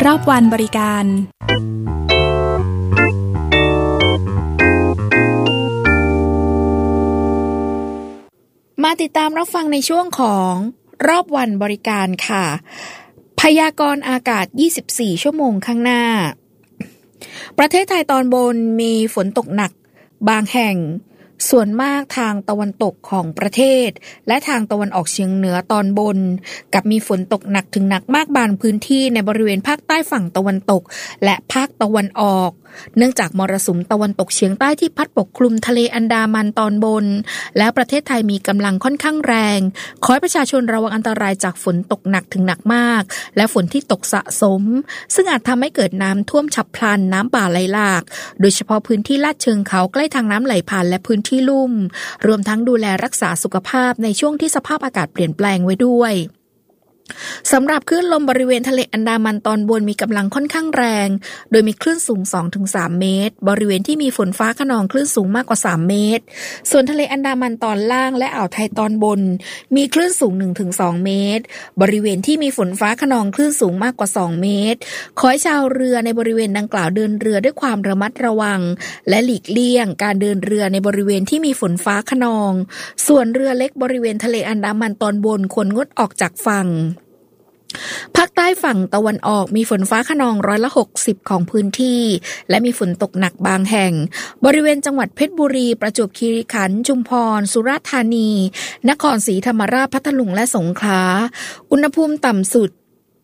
รอบวันบริการมาติดตามรับฟังในช่วงของรอบวันบริการค่ะพยากรณ์อากาศ24ชั่วโมงข้างหน้าประเทศไทยตอนบนมีฝนตกหนักบางแห่งส่วนมากทางตะวันตกของประเทศและทางตะวันออกเฉียงเหนือตอนบนกับมีฝนตกหนักถึงหนักมากบางพื้นที่ในบริเวณภาคใต้ฝั่งตะวันตกและภาคตะวันออกเนื่องจากมรสุมตะวันตกเฉียงใต้ที่พัดปกคลุมทะเลอันดามันตอนบนและประเทศไทยมีกำลังค่อนข้างแรงขอให้ประชาชนระวังอันตรายจากฝนตกหนักถึงหนักมากและฝนที่ตกสะสมซึ่งอาจทำให้เกิดน้ำท่วมฉับพลันน้ำป่าไหลหลากโดยเฉพาะพื้นที่ลาดเชิงเขาใกล้ทางน้ำไหลผ่านและพื้นที่ลุ่มรวมทั้งดูแลรักษาสุขภาพในช่วงที่สภาพอากาศเปลี่ยนแปลงไว้ด้วยสำหรับคลื่นลมบริเวณทะเลอันดามันตอนบนมีกำลังค่อนข้างแรงโดยมีคลื่นสูง 2-3 เมตรบริเวณที่มีฝนฟ้าคะนองคลื่นสูงมากกว่า3เมตรส่วนทะเลอันดามันตอนล่างและอ่าวไทยตอนบนมีคลื่นสูง 1-2 เมตรบริเวณที่มีฝนฟ้าคะนองคลื่นสูงมากกว่า2เมตรขอให้ชาวเรือในบริเวณดังกล่าวเดินเรือด้วยความระมัดระวังและหลีกเลี่ยงการเดินเรือในบริเวณที่มีฝนฟ้าคะนองส่วนเรือเล็กบริเวณทะเลอันดามันตอนบนควรงดออกจากฝั่งภาคใต้ฝั่งตะวันออกมีฝนฟ้าคะนอง60%ของพื้นที่และมีฝนตกหนักบางแห่งบริเวณจังหวัดเพชรบุรีประจวบคีรีขันธ์ชุมพรสุราษฎร์ธานีนครศรีธรรมราชพัทลุงและสงขลาอุณหภูมิต่ำสุด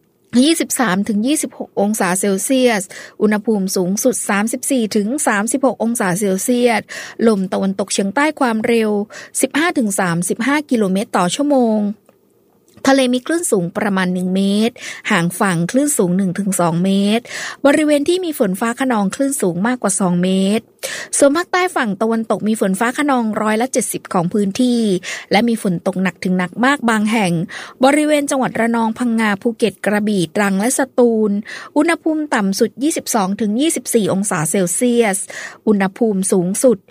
23-26 องศาเซลเซียสอุณหภูมิสูงสุด 34-36 องศาเซลเซียสลมตะวันตกเฉียงใต้ความเร็ว 15-35 กิโลเมตรต่อชั่วโมงทะเลมีคลื่นสูงประมาณ1เมตรห่างฝั่งคลื่นสูง 1-2 เมตรบริเวณที่มีฝนฟ้าคะนองคลื่นสูงมากกว่า2เมตรส่วนภาคใต้ฝั่งตะวันตกมีฝนฟ้าคะนอง70%ของพื้นที่และมีฝนตกหนักถึงหนักมากบางแห่งบริเวณจังหวัดระนองพังงาภูเก็ตกระบี่ตรังและสตูลอุณหภูมิต่ำสุด 22-24 องศาเซลเซียสอุณหภูมิสูงสุด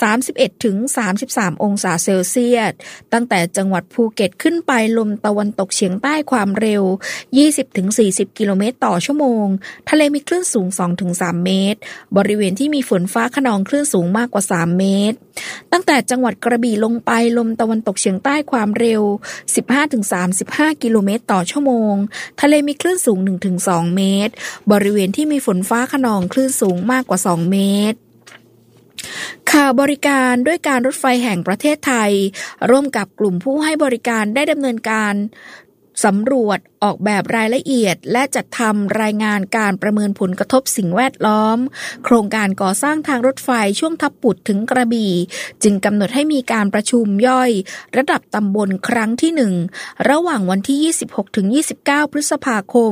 31-33 องศาเซลเซียสตั้งแต่จังหวัดภูเก็ตขึ้นไปลมตะวันตกเฉียงใต้ความเร็ว 20-40 กิโลเมตรต่อชั่วโมงทะเลมีคลื่นสูง 2-3 เมตรบริเวณที่มีฝนฟ้าคะนองคลื่นสูงมากกว่า3เมตรตั้งแต่จังหวัดกระบี่ลงไปลมตะวันตกเฉียงใต้ความเร็ว 15-35 กิโลเมตรต่อชั่วโมงทะเลมีคลื่นสูง 1-2 เมตรบริเวณที่มีฝนฟ้าคะนองคลื่นสูงมากกว่า2เมตรข่าวบริการด้วยการรถไฟแห่งประเทศไทยร่วมกับกลุ่มผู้ให้บริการได้ดำเนินการสำรวจออกแบบรายละเอียดและจัดทำรายงานการประเมินผลกระทบสิ่งแวดล้อมโครงการก่อสร้างทางรถไฟช่วงทับปุดถึงกระบี่จึงกำหนดให้มีการประชุมย่อยระดับตำบลครั้งที่1ระหว่างวันที่26-29 พฤษภาคม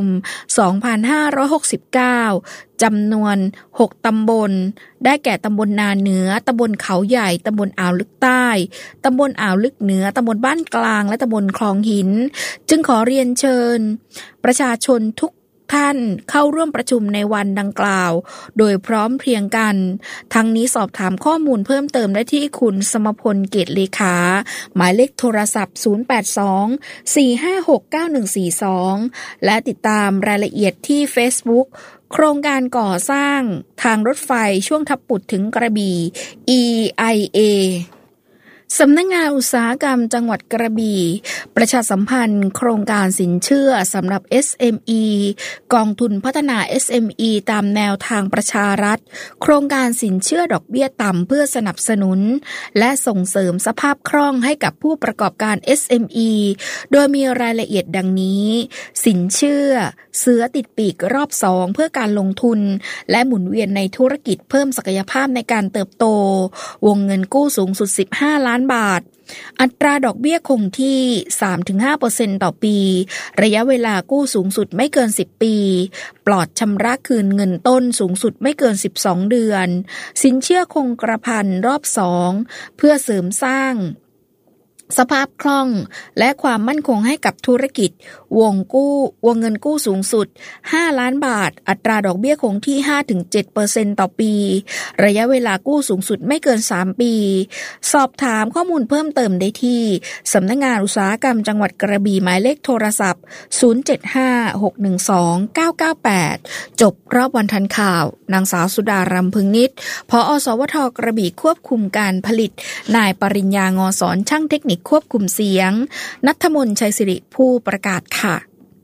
2569จำนวน6ตำบลได้แก่ตำบลนาเหนือตำบลเขาใหญ่ตำบลอ่าวลึกใต้ตำบลอ่าวลึกเหนือตำบลบ้านกลางและตำบลคลองหินจึงขอเรียนเชิญประชาชนทุกท่านเข้าร่วมประชุมในวันดังกล่าวโดยพร้อมเพรียงกันทั้งนี้สอบถามข้อมูลเพิ่มเติมได้ที่คุณสมพลเกตเลขาหมายเลขโทรศัพท์082-456-9142และติดตามรายละเอียดที่ Facebook โครงการก่อสร้างทางรถไฟช่วงทับปุดถึงกระบี่ EIA สำนักงานอุตสาหกรรมจังหวัดกระบี่ประชาสัมพันธ์โครงการสินเชื่อสำหรับ SME กองทุนพัฒนา SME ตามแนวทางประชารัฐโครงการสินเชื่อดอกเบี้ยต่ำเพื่อสนับสนุนและส่งเสริมสภาพคล่องให้กับผู้ประกอบการ SME โดยมีรายละเอียดดังนี้สินเชื่อเสือติดปีกรอบ2เพื่อการลงทุนและหมุนเวียนในธุรกิจเพิ่มศักยภาพในการเติบโตวงเงินกู้สูงสุด15 ล้านบาทอัตราดอกเบี้ยคงที่ 3-5% ต่อปีระยะเวลากู้สูงสุดไม่เกิน10ปีปลอดชำระคืนเงินต้นสูงสุดไม่เกิน12เดือนสินเชื่อคงกระพันรอบ2เพื่อเสริมสร้างสภาพคล่องและความมั่นคงให้กับธุรกิจวงเงินกู้สูงสุด5ล้านบาทอัตราดอกเบี้ยคงที่ 5-7% ต่อปีระยะเวลากู้สูงสุดไม่เกิน3ปีสอบถามข้อมูลเพิ่มเติมได้ที่สำนักงานอุตสาหกรรมจังหวัดกระบี่หมายเลขโทรศัพท์0756129998จบรอบวันทันข่าวนางสาวสุดารำพึงนิตผอ.สวท.กระบี่ควบคุมการผลิตนายปริญญางอสอนช่างเทคนิคควบคุมเสียงณัฐมนต์ชัยศิริผู้ประกาศค่ะ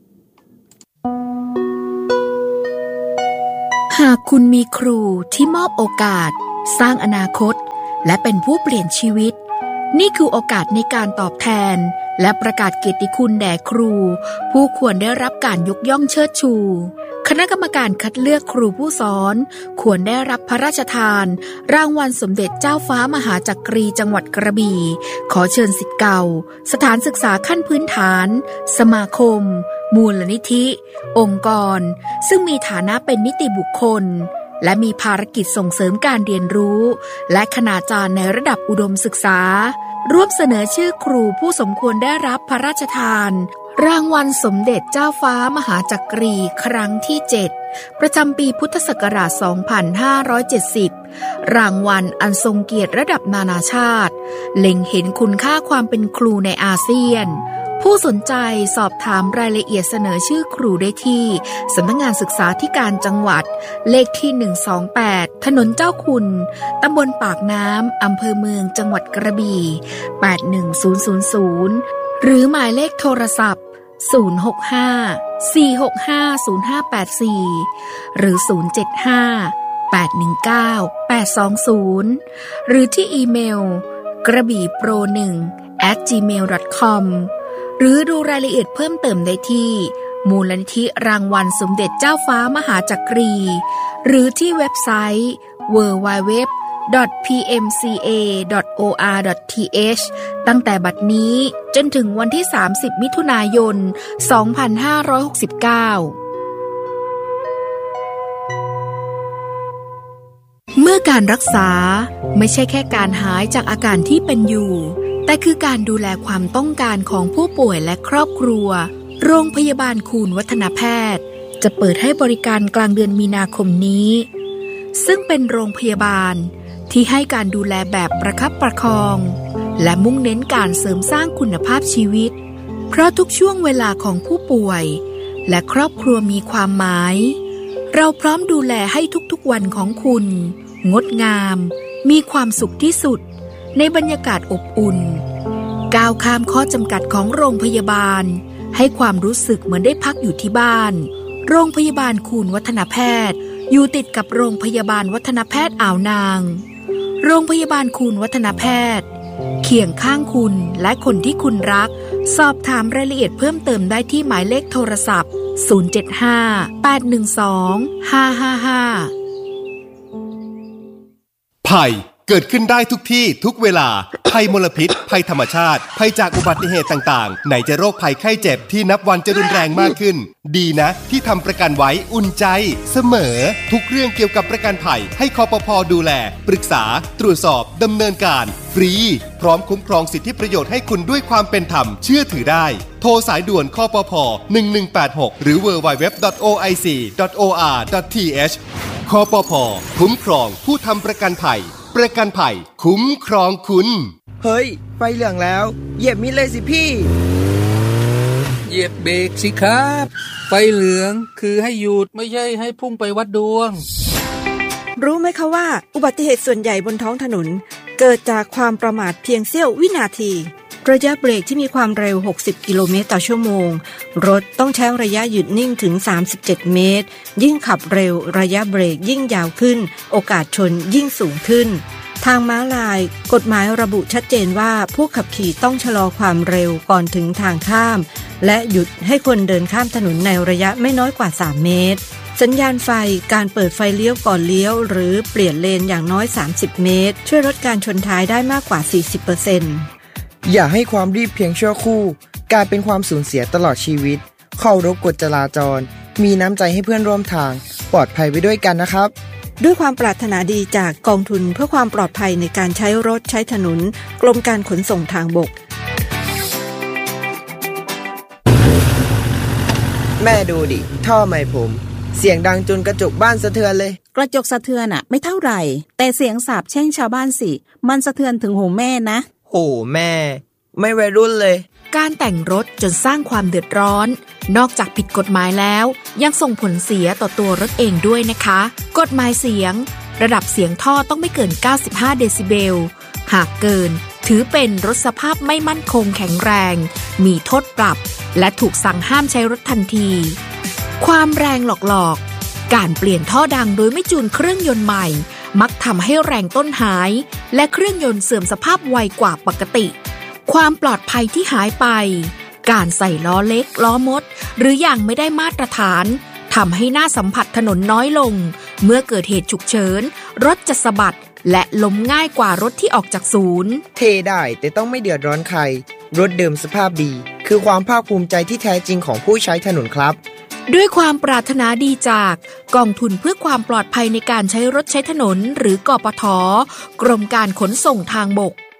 หากคุณมีครูที่มอบโอกาสสร้างอนาคตและเป็นผู้เปลี่ยนชีวิตนี่คือโอกาสในการตอบแทนและประกาศเกียรติคุณแด่ครูผู้ควรได้รับการยกย่องเชิดชูคณะกรรมการคัดเลือกครูผู้สอนควรได้รับพระราชทานรางวัลสมเด็จเจ้าฟ้ามหาจักรีจังหวัดกระบี่ขอเชิญศิษย์เก่าสถานศึกษาขั้นพื้นฐานสมาคมมูลนิธิองค์กรซึ่งมีฐานะเป็นนิติบุคคลและมีภารกิจส่งเสริมการเรียนรู้และคณาจารย์ในระดับอุดมศึกษาร่วมเสนอชื่อครูผู้สมควรได้รับพระราชทานรางวัลสมเด็จเจ้าฟ้ามหาจักรีครั้งที่7ประจำปีพุทธศักราช 2570 รางวัลอันทรงเกียรติระดับนานาชาติเล็งเห็นคุณค่าความเป็นครูในอาเซียนผู้สนใจสอบถามรายละเอียดเสนอชื่อครูได้ที่สำนักงานศึกษาธิการจังหวัดเลขที่128ถนนเจ้าคุณตำบลปากน้ำอำเภอเมืองจังหวัดกระบี่81000หรือหมายเลขโทรศัพท์065-465-0584หรือ075-819-820หรือที่อีเมลกระบี่โปร1@gmail.com หรือดูรายละเอียดเพิ่มเติมได้ที่มูลนิธิรางวัลสมเด็จเจ้าฟ้ามหาจักรีหรือที่เว็บไซต์ www.pmca.or.th ตั้งแต่บัดนี้จนถึงวันที่30มิถุนายน 2569เมื่อการรักษาไม่ใช่แค่การหายจากอาการที่เป็นอยู่แต่คือการดูแลความต้องการของผู้ป่วยและครอบครัวโรงพยาบาลคูณวัฒนแพทย์จะเปิดให้บริการกลางเดือนมีนาคมนี้ซึ่งเป็นโรงพยาบาลที่ให้การดูแลแบบประคับประคองและมุ่งเน้นการเสริมสร้างคุณภาพชีวิตเพราะทุกช่วงเวลาของผู้ป่วยและครอบครัวมีความหมายเราพร้อมดูแลให้ทุกๆวันของคุณงดงามมีความสุขที่สุดในบรรยากาศอบอุ่นก้าวข้ามข้อจำกัดของโรงพยาบาลให้ความรู้สึกเหมือนได้พักอยู่ที่บ้านโรงพยาบาลคูณวัฒนแพทย์อยู่ติดกับโรงพยาบาลวัฒนแพทย์อ่าวนางโรงพยาบาลคูณวัฒนแพทย์เคียงข้างคุณและคนที่คุณรักสอบถามรายละเอียดเพิ่มเติมได้ที่หมายเลขโทรศัพท์075-812-555 ภัยเกิดขึ้นได้ทุกที่ทุกเวลาภัยมลพิษภัยธรรมชาติภัยจากอุบัติเหตุต่างๆไหนจะโรคภัยไข้เจ็บที่นับวันจะรุนแรงมากขึ้นดีนะที่ทำประกันไว้อุ่นใจเสมอทุกเรื่องเกี่ยวกับประกันภัยให้คปภ.ดูแลปรึกษาตรวจสอบดำเนินการฟรีพร้อมคุ้มครองสิทธิประโยชน์ให้คุณด้วยความเป็นธรรมเชื่อถือได้โทรสายด่วนคปภ. 1186หรือ www.oic.or.th คปภ.คุ้มครองผู้ทำประกันภัยประกันภัยคุ้มครองคุณเฮ้ยไฟเหลืองแล้วเหยียบมิดเลยสิพี่เหยียบเบรกสิครับไฟเหลืองคือให้หยุดไม่ใช่ให้พุ่งไปวัดดวงรู้ไหมคะว่าอุบัติเหตุส่วนใหญ่บนท้องถนนเกิดจากความประมาทเพียงเสี้ยววินาทีระยะเบรกที่มีความเร็ว60กิโลเมตรต่อชั่วโมงรถต้องใช้ระยะหยุดนิ่งถึง37เมตรยิ่งขับเร็วระยะเบรกยิ่งยาวขึ้นโอกาสชนยิ่งสูงขึ้นทางม้าลายกฎหมายระบุชัดเจนว่าผู้ขับขี่ต้องชะลอความเร็วก่อนถึงทางข้ามและหยุดให้คนเดินข้ามถนนในระยะไม่น้อยกว่า3เมตรสัญญาณไฟการเปิดไฟเลี้ยวก่อนเลี้ยวหรือเปลี่ยนเลนอย่างน้อย30เมตรช่วยลดการชนท้ายได้มากกว่า 40% อย่าให้ความรีบเพียงชั่วครู่กลายเป็นความสูญเสียตลอดชีวิตเคารพกฎจราจรมีน้ำใจให้เพื่อนร่วมทางปลอดภัยไปด้วยกันนะครับด้วยความปรารถนาดีจากกองทุนเพื่อความปลอดภัยในการใช้รถใช้ถนนกรมการขนส่งทางบกแม่ดูดิท่อไม้ผมเสียงดังจนกระจกบ้านสะเทือนเลยกระจกสะเทือนไม่เท่าไหร่แต่เสียงสาปแช่งชาวบ้านสิมันสะเทือนถึงหูแม่นะโอ้แม่ไม่วัยรุ่นเลยการแต่งรถจนสร้างความเดือดร้อนนอกจากผิดกฎหมายแล้วยังส่งผลเสียต่อตัวรถเองด้วยนะคะกฎหมายเสียงระดับเสียงท่อต้องไม่เกิน95เดซิเบลหากเกินถือเป็นรถสภาพไม่มั่นคงแข็งแรงมีโทษปรับและถูกสั่งห้ามใช้รถทันทีความแรงหลอกการเปลี่ยนท่อดังโดยไม่จูนเครื่องยนต์ใหม่มักทำให้แรงต้นหายและเครื่องยนต์เสื่อมสภาพไวกว่าปกติความปลอดภัยที่หายไปการใส่ล้อเล็กล้อมดหรืออย่างไม่ได้มาตรฐานทำให้หน้าสัมผัสถนนน้อยลงเมื่อเกิดเหตุฉุกเฉินรถจะสะบัดและล้มง่ายกว่ารถที่ออกจากศูนย์เทได้แต่ต้องไม่เดือดร้อนใครรถเดิมสภาพดีคือความภาคภูมิใจที่แท้จริงของผู้ใช้ถนนครับด้วยความปรารถนาดีจากกองทุนเพื่อความปลอดภัยในการใช้รถใช้ถนนหรือกปท.กรมการขนส่งทางบก